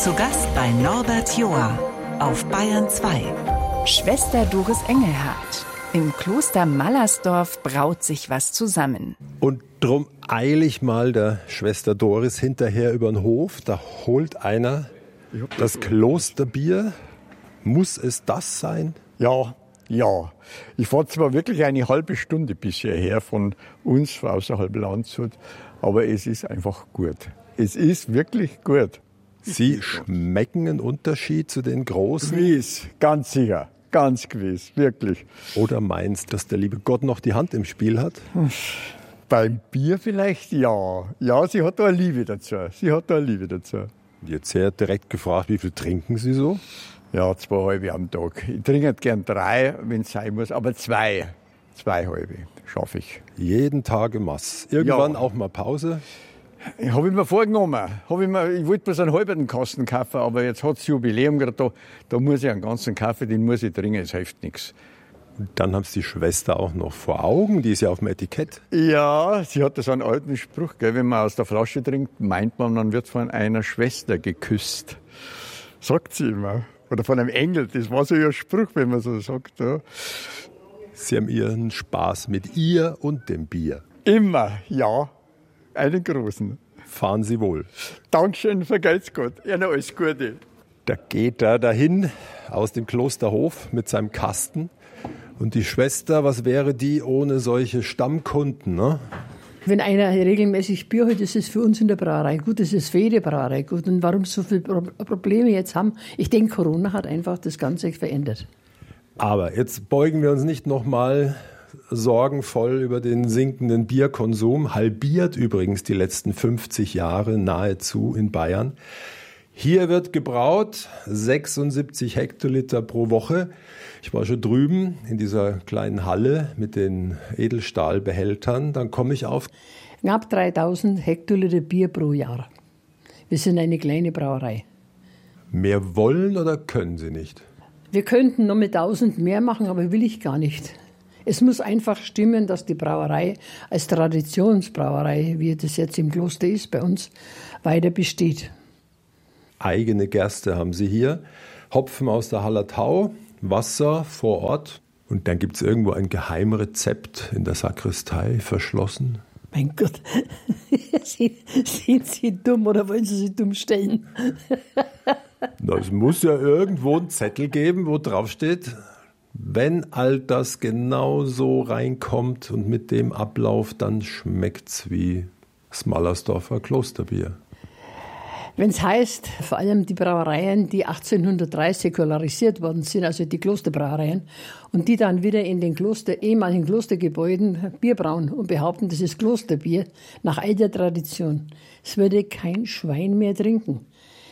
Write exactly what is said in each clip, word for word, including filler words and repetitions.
Zu Gast bei Norbert Joa auf Bayern zwei. Schwester Doris Engelhardt. Im Kloster Mallersdorf braut sich was zusammen. Und drum eile ich mal der Schwester Doris hinterher über den Hof. Da holt einer das Klosterbier. Muss es das sein? Ja, ja. Ich fahre zwar wirklich eine halbe Stunde bis hierher von uns, außerhalb Landshut, aber es ist einfach gut. Es ist wirklich gut. Sie schmecken einen Unterschied zu den großen? Gewiss, ganz sicher. Ganz gewiss, wirklich. Oder meinst du, dass der liebe Gott noch die Hand im Spiel hat? Beim Bier vielleicht ja. Ja, sie hat da eine Liebe dazu. Sie hat da eine Liebe dazu. Jetzt sehr direkt gefragt, wie viel trinken Sie so? Ja, zwei halbe am Tag. Ich trinke nicht gern drei, wenn es sein muss, aber zwei. Zwei halbe schaffe ich. Jeden Tag im Mass. Irgendwann Ja. auch mal Pause? Habe ich mir vorgenommen. Hab ich, mir, ich wollte bloß einen halben Kasten kaufen, aber jetzt hat es Jubiläum gerade da. Da muss ich einen ganzen kaufen, den muss ich trinken, es hilft nichts. Und dann haben Sie die Schwester auch noch vor Augen, die ist ja auf dem Etikett. Ja, sie hat so einen alten Spruch, gell, wenn man aus der Flasche trinkt, meint man, man wird von einer Schwester geküsst. Sagt sie immer. Oder von einem Engel, das war so ihr Spruch, wenn man so sagt. Ja. Sie haben Ihren Spaß mit ihr und dem Bier. Immer, ja. Einen großen. Fahren Sie wohl. Dankeschön, vergelt's Gott. Ihnen alles Gute. Da geht er dahin aus dem Klosterhof mit seinem Kasten. Und die Schwester, was wäre die ohne solche Stammkunden, ne? Wenn einer regelmäßig Bier holt, ist es für uns in der Brauerei gut, das ist für jede Brauerei gut. Und warum so viele Probleme jetzt haben, ich denke, Corona hat einfach das Ganze verändert. Aber jetzt beugen wir uns nicht nochmal sorgenvoll über den sinkenden Bierkonsum. Halbiert übrigens die letzten fünfzig Jahre nahezu in Bayern. Hier wird gebraut, sechsundsiebzig Hektoliter pro Woche. Ich war schon drüben in dieser kleinen Halle mit den Edelstahlbehältern. Dann komme ich auf Knapp dreitausend Hektoliter Bier pro Jahr. Wir sind eine kleine Brauerei. Mehr wollen oder können Sie nicht? Wir könnten noch mit tausend mehr machen, aber will ich gar nicht. Es muss einfach stimmen, dass die Brauerei als Traditionsbrauerei, wie das jetzt im Kloster ist bei uns, weiter besteht. Eigene Gerste haben Sie hier, Hopfen aus der Hallertau, Wasser vor Ort. Und dann gibt es irgendwo ein Geheimrezept in der Sakristei verschlossen. Mein Gott, sind Sie dumm oder wollen Sie sich dumm stellen? Na, es muss ja irgendwo einen Zettel geben, wo drauf steht, wenn all das genau so reinkommt und mit dem Ablauf, dann schmeckt's wie das Mallersdorfer Klosterbier. Wenn es heißt, vor allem die Brauereien, die achtzehnhundertdrei säkularisiert worden sind, also die Klosterbrauereien, und die dann wieder in den Kloster, ehemaligen Klostergebäuden Bier brauen und behaupten, das ist Klosterbier, nach alter Tradition. Es würde kein Schwein mehr trinken.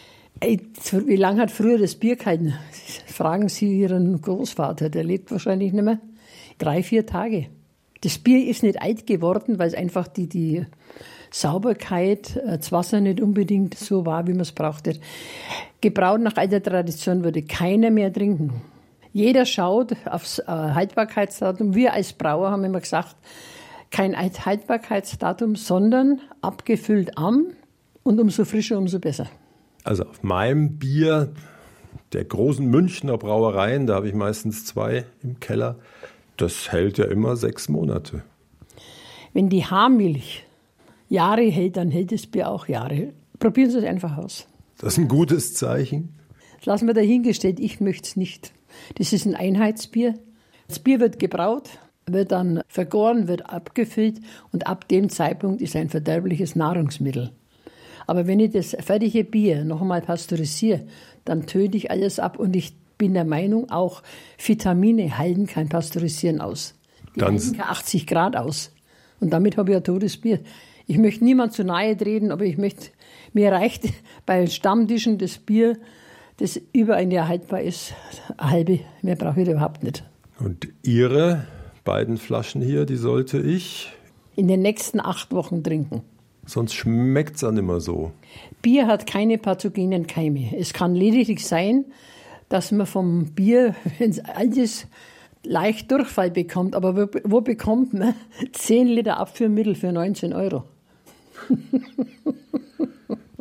Wie lange hat früher das Bier gehalten? Fragen Sie Ihren Großvater, der lebt wahrscheinlich nicht mehr. Drei, vier Tage. Das Bier ist nicht alt geworden, weil es einfach die, die Sauberkeit, das Wasser nicht unbedingt so war, wie man es brauchte. Gebraut nach alter Tradition würde keiner mehr trinken. Jeder schaut aufs Haltbarkeitsdatum. Wir als Brauer haben immer gesagt, kein Haltbarkeitsdatum, sondern abgefüllt am und umso frischer, umso besser. Also auf meinem Bier der großen Münchner Brauereien, da habe ich meistens zwei im Keller, das hält ja immer sechs Monate. Wenn die Haarmilch Jahre hält, dann hält das Bier auch Jahre. Probieren Sie es einfach aus. Das ist ein gutes Zeichen. Das lassen wir dahingestellt, ich möchte es nicht. Das ist ein Einheitsbier. Das Bier wird gebraut, wird dann vergoren, wird abgefüllt und ab dem Zeitpunkt ist ein verderbliches Nahrungsmittel. Aber wenn ich das fertige Bier noch einmal pasteurisiere, dann töte ich alles ab und ich bin der Meinung, auch Vitamine halten kein Pasteurisieren aus. Die Dann halten kein achtzig Grad aus. Und damit habe ich ein totes Bier. Ich möchte niemand zu nahe treten, aber ich möchte, mir reicht bei Stammtischen das Bier, das über ein Jahr haltbar ist, eine halbe, mehr brauche ich überhaupt nicht. Und Ihre beiden Flaschen hier, die sollte ich in den nächsten acht Wochen trinken. Sonst schmeckt es dann immer so. Bier hat keine pathogenen Keime. Es kann lediglich sein, dass man vom Bier, wenn es alt ist, leicht Durchfall bekommt. Aber wo, wo bekommt man zehn Liter Abführmittel für neunzehn Euro?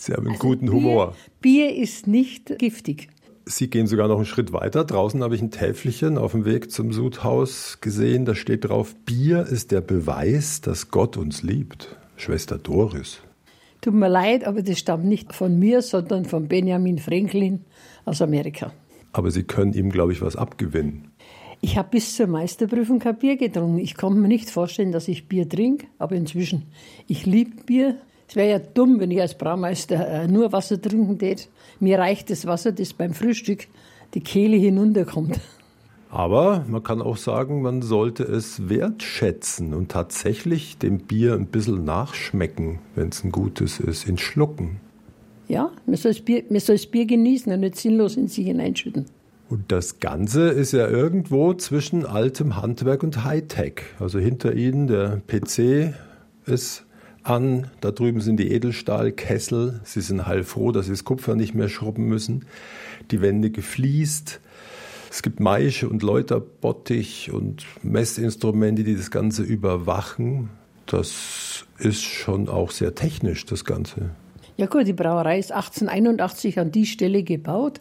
Sie haben einen Also guten Bier, Humor. Bier ist nicht giftig. Sie gehen sogar noch einen Schritt weiter. Draußen habe ich ein Täfelchen auf dem Weg zum Sudhaus gesehen. Da steht drauf, Bier ist der Beweis, dass Gott uns liebt. Schwester Doris. Tut mir leid, aber das stammt nicht von mir, sondern von Benjamin Franklin aus Amerika. Aber Sie können ihm, glaube ich, was abgewinnen. Ich habe bis zur Meisterprüfung kein Bier getrunken. Ich konnte mir nicht vorstellen, dass ich Bier trinke, aber inzwischen, ich liebe Bier. Es wäre ja dumm, wenn ich als Braumeister nur Wasser trinken täte. Mir reicht das Wasser, das beim Frühstück die Kehle hinunterkommt. Aber man kann auch sagen, man sollte es wertschätzen und tatsächlich dem Bier ein bisschen nachschmecken, wenn es ein gutes ist, in Schlucken. Ja, man soll das Bier, man soll das Bier genießen und nicht sinnlos in sich hineinschütten. Und das Ganze ist ja irgendwo zwischen altem Handwerk und Hightech. Also hinter Ihnen der P C ist an, da drüben sind die Edelstahlkessel. Sie sind heilfroh, dass Sie das Kupfer nicht mehr schrubben müssen. Die Wände gefliest. Es gibt Maische und Läuterbottich und Messinstrumente, die das Ganze überwachen. Das ist schon auch sehr technisch, das Ganze. Ja gut, die Brauerei ist achtzehnhunderteinundachtzig an die Stelle gebaut.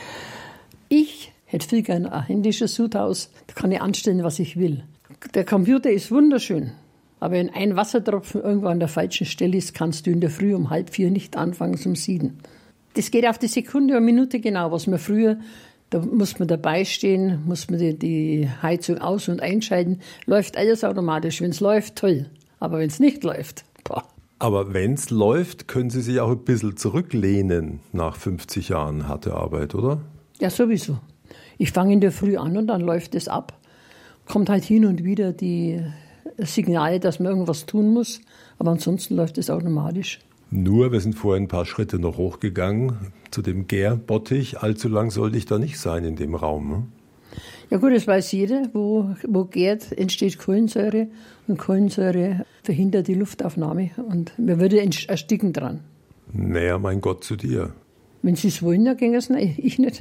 Ich hätte viel gerne ein händisches Sudhaus. Da kann ich anstellen, was ich will. Der Computer ist wunderschön. Aber wenn ein Wassertropfen irgendwo an der falschen Stelle ist, kannst du in der Früh um halb vier nicht anfangen zum Sieden. Das geht auf die Sekunde und Minute genau. Was man früher, da muss man dabei stehen, muss man die, die Heizung aus- und einschalten. Läuft alles automatisch. Wenn es läuft, toll. Aber wenn es nicht läuft, boah. Aber wenn es läuft, können Sie sich auch ein bisschen zurücklehnen nach fünfzig Jahren harte Arbeit, oder? Ja, sowieso. Ich fange in der Früh an und dann läuft es ab. Kommt halt hin und wieder die Signale, dass man irgendwas tun muss. Aber ansonsten läuft es automatisch. Nur, wir sind vorhin ein paar Schritte noch hochgegangen zu dem Gärbottich. Allzu lang sollte ich da nicht sein in dem Raum. Ne? Ja gut, das weiß jeder. Wo, wo gärt, entsteht Kohlensäure. Und Kohlensäure verhindert die Luftaufnahme. Und man würde ersticken dran. Naja, mein Gott, zu dir. Wenn Sie es wollen, dann ging es nicht. Ich nicht.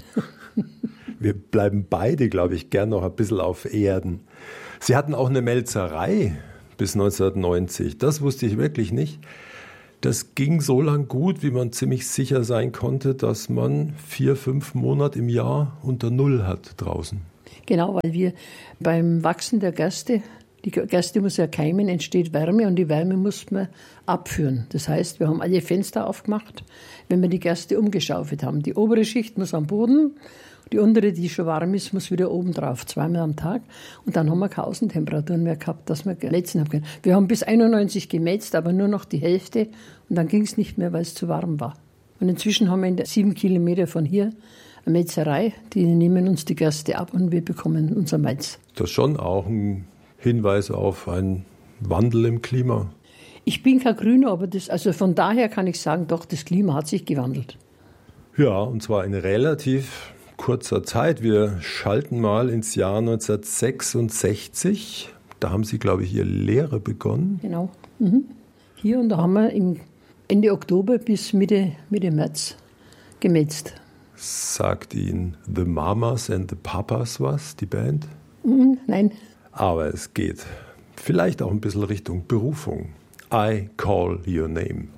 Wir bleiben beide, glaube ich, gern noch ein bisschen auf Erden. Sie hatten auch eine Melzerei bis neunzehnhundertneunzig. Das wusste ich wirklich nicht. Das ging so lang gut, wie man ziemlich sicher sein konnte, dass man vier, fünf Monate im Jahr unter Null hat draußen. Genau, weil wir beim Wachsen der Gerste, die Gerste muss ja keimen, entsteht Wärme und die Wärme muss man abführen. Das heißt, wir haben alle Fenster aufgemacht, wenn wir die Gerste umgeschaufelt haben. Die obere Schicht muss am Boden, die untere, die schon warm ist, muss wieder oben drauf, zweimal am Tag. Und dann haben wir keine Außentemperaturen mehr gehabt, dass wir melzen haben können. Wir haben bis einundneunzig gemelzt, aber nur noch die Hälfte. Und dann ging es nicht mehr, weil es zu warm war. Und inzwischen haben wir in der sieben Kilometer von hier eine Melzerei. Die nehmen uns die Gerste ab und wir bekommen unser Malz. Das ist schon auch ein Hinweis auf einen Wandel im Klima. Ich bin kein Grüner, aber das, also von daher kann ich sagen, doch, das Klima hat sich gewandelt. Ja, und zwar in relativ kurzer Zeit. Wir schalten mal ins Jahr neunzehnhundertsechsundsechzig. Da haben Sie, glaube ich, Ihre Lehre begonnen. Genau. Mhm. Hier und da haben wir im Ende Oktober bis Mitte, Mitte März gemelzt. Sagt Ihnen The Mamas and the Papas was, die Band? Mhm, nein. Aber es geht vielleicht auch ein bisschen Richtung Berufung. I Call Your Name.